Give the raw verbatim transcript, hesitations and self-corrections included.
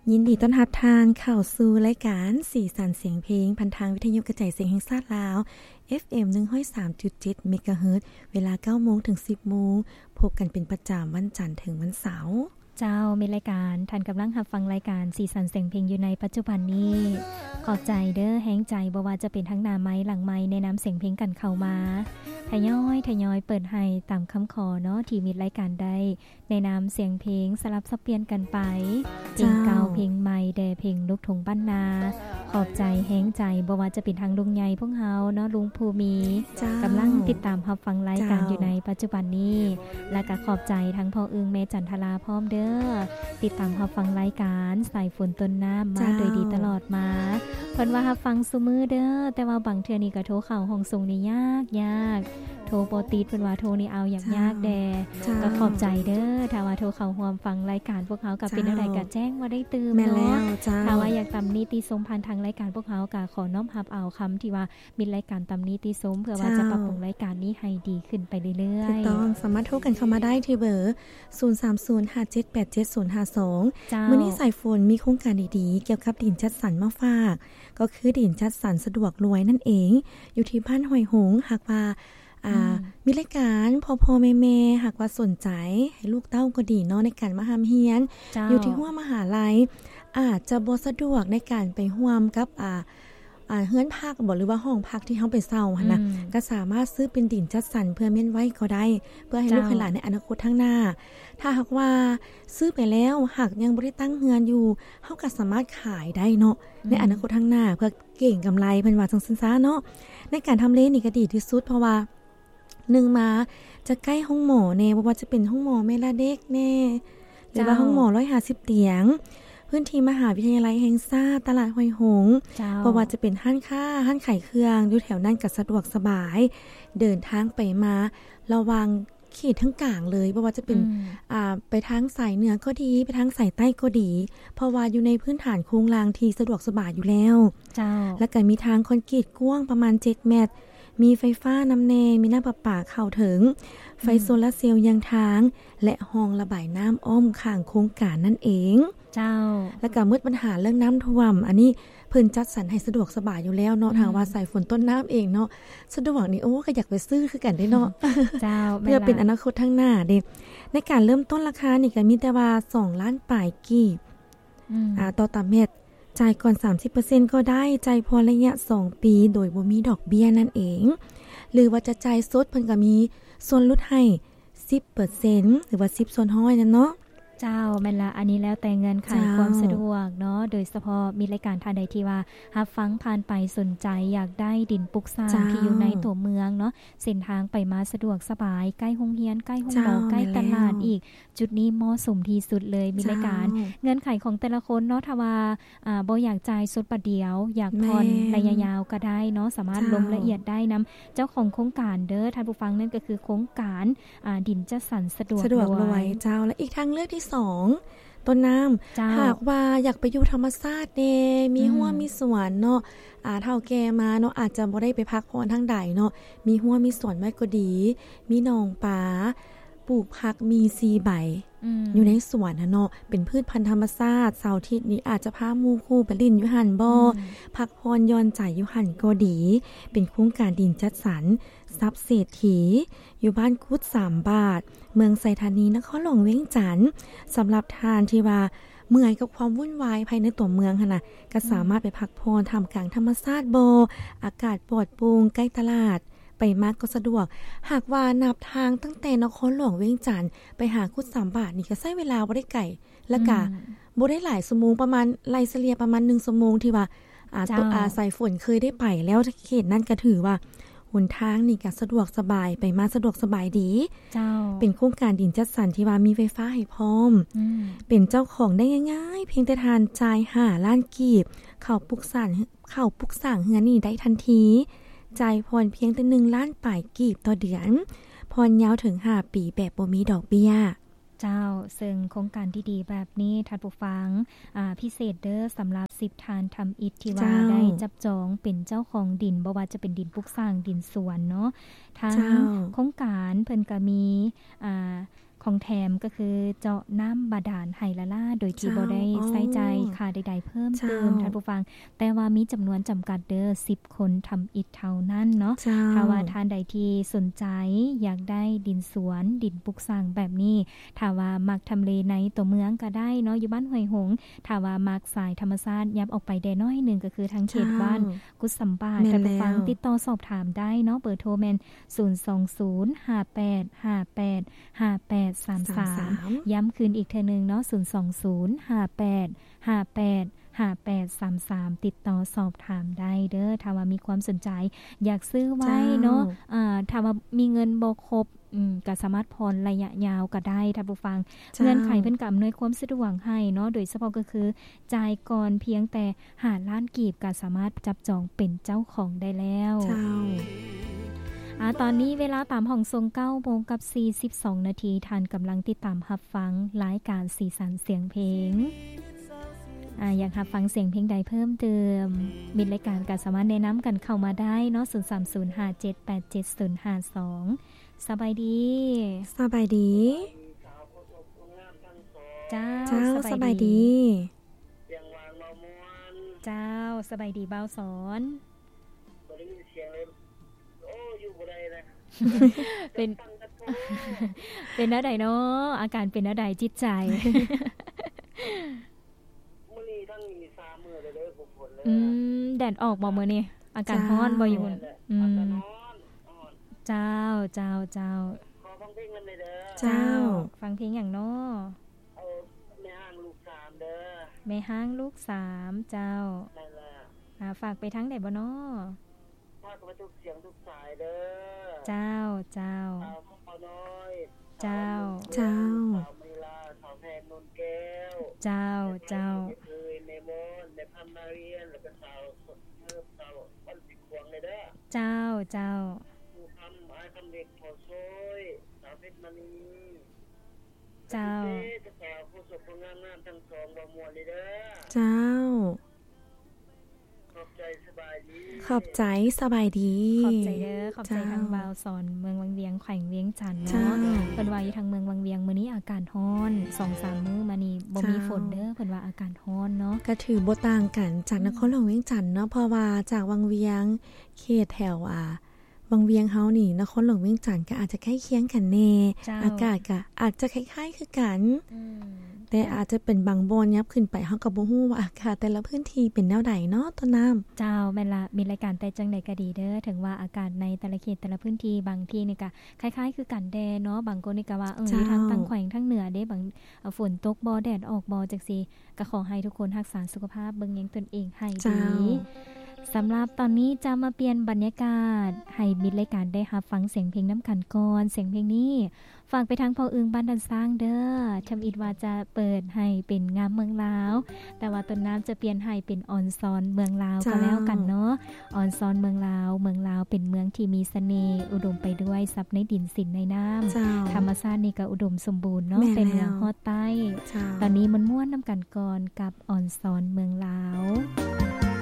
ยินดีต้อนรับทางเข้าสู่รายการสีสันเสียงเพลงพันทางวิทยุกระจายเสียงแห่งชาติลาว เอฟ เอ็ม หนึ่งร้อยสามจุดเจ็ด เมกะเฮิรตซ์เวลา เก้าโมง ถึง สิบโมง พบกันเป็นประจำวันจันทร์ถึงวันเสาร์เจ้ามีรายการท่านกำลังรับฟังรายการสีสันเสียงเพลงอยู่ในปัจจุบันนี้ขอบใจเด้อแฮงใจบ่ว่าจะเป็นทั้งหน้าไม้หลังไม้ในน้ำเสียงเพลงกันเข้ามาทยอยทยอยเปิดให้ตามคำขอเนาะที่มีรายการได้ในน้ำเสียงเพลงสลับสับเปลี่ยนกันไปเพลงเก่าเพลงใหม่แด่เพลงลูกทุ่งบ้านนาขอบใจแฮงใจบ่ว่าจะเป็นทางลุงใหญ่พวกเฮาเนาะลุงภูมิกำลังติดตามรับฟังรายการอยู่ในปัจจุบันนี้และก็ขอบใจทั้งพ่ออึงแม่จันทราพร้อมเด้อติดตามรับฟังรายการสายฝนต้นน้ำมาโดยดีตลอดมาเพิ่นว่ารับฟังซุมื้อเด้อแต่ว่าบางเทื่อนี่ก็โทรเข้าห้องส่งนี่ยากยากโทรบ่ติดเพิ่นว่าโทรนี่เอายากยากแดก็ขอบใจเด้อถ้าว่าโทรเข้าร่วมฟังรายการพวกเฮาก็เป็นอะไรก็แจ้งว่าได้ตื่มเนาะถ้าว่าอยากตำนิติสมพันธ์ทางรายการพวกเฮาก็ขอน้อมรับเอาคำที่ว่ามีรายการตำนิติสมเพื่อว่าจะปรับปรุงรายการนี้ให้ดีขึ้นไปเรื่อยๆถูกต้องสามารถโทรกันเข้ามาได้ที่เบอร์ศูนย์ สาม ศูนย์ ห้า เจ็ด แปด เจ็ด ศูนย์ ห้า สองมื้อนี้สายฝนมีโครงการดีๆเกี่ยวกับดินจัดสรรมาฝากก็คือดินจัดสรรสะดวกรวยนั่นเองอยู่ที่บ้านห้วยหงส์หากว่าอ่ามีรายการพ่อๆแม่ๆหากว่าสนใจให้ลูกเต้าก็ดีเนาะในการมาหามเฮียนอยู่ที่หัวมหาลัยอาจจะบ่สะดวกในการไปร่วมกับอ่าอ่าเฮือนพักบ่หรือว่าห้องพักที่เฮาไปเช่าหั่นน่ะก็สามารถซื้อเป็นดินจัดสรรเพื่อเม่นไว้ก็ได้เพื่อให้ลูกให้หลานในอนาคตข้างหน้าถ้าหากว่าซื้อไปแล้วหากยังบ่ได้ตั้งเฮือนอยู่เฮาก็สามารถขายได้เนาะในอนาคตข้างหน้าเพื่อเก่งกำไรเพิ่นว่าจังซั่นซะเนาะในการทำเลนี่ก็ดีที่สุดเพราะว่าหนึ่งมาจะใกล้ห้องหมอแน่บ่ว่าจะเป็นห้องหมอแม่ละเด็กแน่หรือว่าห้องหมอหนึ่งร้อยห้าสิบเตียงพื้นที่มหาวิทยาลัยแห่งชาติตลาดห้วยหงส์บ่ว่าจะเป็นห้านค้าห้านขายเครื่องอยู่แถวนั้นก็สะดวกสบายเดินทางไปมาระวังเขตทั้งกลางเลยบ่ว่าจะเป็นอ่าไปทางสายเหนือก็ดีไปทางสายใต้ก็ดีเพราะว่าอยู่ในพื้นฐานโครงรางที่สะดวกสบายอยู่แล้วเจ้าแล้วก็มีทางคอนกรีตกว้างประมาณเจ็ดเมตรมีไฟฟ้าน้ำแน่มีน้ำประปาเข้าถึงไฟโซลาร์เซลล์ยังทางและห้องระบายน้ำอ้อมข้างโครงการนั่นเองเจ้าแล้วก็มืดปัญหาเรื่องน้ำท่วมอันนี้เพิ่นจัดสรรให้สะดวกสบายอยู่แล้วเนาะทางว่าสายฝนต้นน้ำเองเนาะสะดวกนี่โอ้ก็อยากไปซื้อคือกันได้เนาะเจ้าเพื่อเป็นอนาคตข้างหน้าเด้ในการเริ่มต้นราคานี่ก็มีแต่ว่าสองล้านปลายกีบอ่าต่อตามเม็ดจ่ายก่อน สามสิบเปอร์เซ็นต์ ก็ได้จ่ายพอระยะสองปีโดยบ่มีดอกเบี้ยนั่นเองหรือว่าจะจ่ายสดเพิ่นก็มีส่วนลดให้ สิบเปอร์เซ็นต์ หรือว่าสิบส่วนห้อยนั่นเนาะเจ้าแม่นละอันนี้แล้วแต่เงินไขความสะดวกเนาะโดยเฉพาะมีรายการท่านใดที่ว่ารับฟังผ่านไปสนใจอยากได้ดินปลูกสร้างที่อยู่ในตัวเมืองเนาะเส้นทางไปมาสะดวกสบายใกล้โรงเรียนใกล้ห้องหมอใกล้ตลาดอีกจุดนี้เหมาะสมที่สุดเลยมีรายการเงินไขของแต่ละคนเนาะถ้าว่าอ่าบ่อยากจ่ายสดประเดียวอยากผ่อนระยะยาวก็ได้เนาะสามารถลงละเอียดได้นำเจ้าของโครงการเด้อท่านผู้ฟังนั่นก็คือโครงการอ่าดินจัดสรรสะดวกรวยเจ้าและอีกทางเลือกที่สองต้นน้ำหากว่าอยากไปอยู่ธรรมชาติเด้มีหัวมีสวนเนาะอ่าเฒ่าแก่มาเนาะอาจจะบ่ได้ไปพักผ่อนทางใดเนาะมีหัวมีสวนไว้ก็ดีมีหนองปลาปลูกผักมีซีใบอยู่ในสวนนะเนาะเป็นพืชพันธุ์ธรรมชาติเสาร์อาทิตย์นี้อาจจะพาหมู่คู่ไปลิ้นอยู่หั่นบ่พักผ่อนย้อนใจอยู่หั่นก็ดีเป็นโครงการดินจัดสรรทรัพย์เศรษฐีอยู่บ้านกุดสามบาทเมืองไซธานีนครหลวงเวียงจันทน์สำหรับทานที่ว่าเมื่อยกับความวุ่นวายภายในตัวเมืองหั่นน่ะก็สามารถไปพักผ่อนท่ามกลางธรรมชาติบ่อากาศปลอดโปร่งใกล้ตลาดไปมากก็สะดวกหากว่านับทางตั้งแต่นครหลวงเวียงจันทน์ไปหากุดสามบาทนี่ก็ใช้เวลาบ่ได้ไกลแล้วก็บ่ได้หลายชั่วโมงประมาณไล่เฉลี่ยประมาณหนึ่งชั่วโมงที่ว่าอ่าตกอาสายฝนเคยได้ไปแล้วเขตนั้นก็ถือว่าหนทางนี่ก็สะดวกสบายไปมาสะดวกสบายดีเจ้าเป็นโครงการดินจัดสรรที่ว่ามีไฟฟ้าให้พร้อมเป็นเจ้าของได้ง่ายๆเพียงแต่ทานจ่ายห้าล้านกีบเข้าปลูกสร้างเข้าปลูกสร้างเฮือนนี่ได้ทันทีจ่ายผ่อนเพียงแต่หนึ่งล้านปลายกีบต่อเดือนผ่อนยาวถึงห้าปีแบบบ่มีดอกเบี้ยเจ้าซึ่งโครงการที่ดีแบบนี้ท่านผู้ฟังอ่าพิเศษเด้อสำหรับสิบทานทำอิฐที่ว่าได้จับจองเป็นเจ้าของดินบ่ว่าจะเป็นดินปลูกสร้างดินสวนเนาะทางโครงการเพิ่นก็มีอ่าขของแถมก็คือเจาะน้ำบาดาลไหละล่าโดยที่บ่ได้ใช้ใจค่าใดๆเพิ่มเติมท่านผู้ฟังแต่ว่ามีจำนวนจำกัดเด้อสิบคนทำอิฐเท่านั้นเนาะถ้าว่าท่านใดที่สนใจอยากได้ดินสวนดินปลูกสร้างแบบนี้ถ้าว่ามักทำเลในตัวเมืองก็ได้เนาะอยู่บ้านห้วยหงถ้าว่ามักสายธรรมชาติยับออกไปได้น้อยนึงก็คือทางเขตบ้านกุดสัมปาท่านผู้ฟังติดต่อสอบถามได้เนาะเบอร์โทรแม่นศูนย์ สอง ศูนย์ ห้า แปด ห้า แปด ห้า แปด สาม สามย้ำคืนอีกเทื่อนึงเนาะศูนย์ สอง ศูนย์ ห้า แปด ห้า แปด ห้า แปด สาม สามติดต่อสอบถามได้เด้อถ้าว่ามีความสนใจอยากซื้อไว้เนาะอ่าถ้าว่ามีเงินบ่ครบอืมก็สามารถผ่อนระยะยาวก็ได้ท่านผู้ฟังเงื่อนไขเพิ่นก็อำนวยความสะดวกให้เนาะโดยเฉพาะก็คือจ่ายก่อนเพียงแต่ห้าล้านกีบก็สามารถจับจองเป็นเจ้าของได้แล้วเจ้าอ่าตอนนี้เวลาตามห้องทรงเก้าโมงกับสี่สิบสองนาทีท่านกำลังติดตามรับฟังรายการสีสันเสียงเพลงอ่าอยากรับฟังเสียงเพลงใดเพิ่มเติมมีรายการก็สามารถแนะนำกันเข้ามาได้เนาะศูนย์ สาม ศูนย์ ห้า เจ็ด แปด เจ็ด ศูนย์ ห้า สองสบายดีสบายดีเจ้าสบายดีเจ้าสบายดีบ่าวสอนเป็นเป็นอะไรเนาะอาการเป็นอะไรจิตใจมื้อนี้ทั้งมีสามมื้อเลยเด้อฝนเลยอืมแดดออกบ่มื้อนี้อากาศร้อนบ่อยู่อืมเจ้าเจ้าเจ้าขอฟังเพลงนำเลยเด้อเจ้าฟังเพลงหยังเนาะเอาแม่ห้างลูกสามเด้อแม่ห้างลูกสามเจ้านั่นล่ะอ่าฝากไปทั้งใดบ่เนาะฝากไปทุกเสียงทุกสายเด้อเจ้าเจ้าสาวพ่อน้อยเจ้าเจ้าสาวมีลาสาวแพนนนแก้วเจ้าเจ้าเคยในมนในพันนาเรียนแล้วก็สาวเพิ่มสาวบ้านสิขวงเลยเด้อเจ้าเจ้าผู้คำอ้ายคำเด็กพอซอยสาวเพชรมณีเจ้าสาวผู้สดงามงามทั้งสองบ่ม่วนเลยเด้อเจ้าขอบใจสบายดีขอบใจสบายดีขอบใจเด้อขอบใจทางบ่าวสอนเมืองวังเวียงแขวงเวียงจันทน์เนาะเพิ่นว่าอยู่ทางเมืองวังเวียงมื้อนี้อากาศร้อน สองสาม มื้อมานี่บ่มีฝนเด้อเพิ่นว่าอากาศร้อนเนาะก็ถือบ่ต่างกันจากนครหลวงเวียงจันทน์เนาะเพราะว่าจากวังเวียงเขตแถวอ่าวังเวียงเฮานี่นครหลวงเวียงจันทน์ก็อาจจะใกล้เคียงกันแน่อากาศก็อาจจะคล้ายๆคือกันแต่อาจจะเป็นบางบอนยับขึ้นไปเฮาก็บ่ฮู้ว่าอากาศแต่ละพื้นที่เป็นแนวใดเนาะต้นน้ำเจ้าแม่นล่ะมีรายการแต่จังได๋ก็ดีเด้อถึงว่าอากาศในแต่ละเขตแต่ละพื้นที่บางที่นี่ก็คล้ายๆคือกันแดเนาะบางคนนี่ก็ว่าเออทางตั้งแขวงทางเหนือเด้บางฝนตกบ่แดดออกบ่จังซี่ก็ขอให้ทุกคนรักษาสุขภาพเบิ่งแยงตนเองให้ดีสำหรับตอนนี้จะมาเปลี่ยนบรรยากาศให้มิตรรายการได้รับฟังเสียงเพลงน้ำกันก่อนเสียงเพลงนี้ฝากไปทางพ่ออึงบ้านดันสร้างเด้อชำอิดว่าจะเปิดให้เป็นงามเมืองลาวแต่ว่าต้นน้ำจะเปลี่ยนให้เป็นออนซอนเมืองลาวก็แล้วกันเนาะออนซอนเมืองลาวเมืองลาวเป็นเมืองที่มีเสน่ห์อุดมไปด้วยทรัพย์ในดินสินในน้ำธรรมชาตินี่ก็อุดมสมบูรณ์เนาะเป็นเมืองฮอดใต้ตอนนี้มันม่วนน้ำกันก่อนกับออนซอนเมืองลาว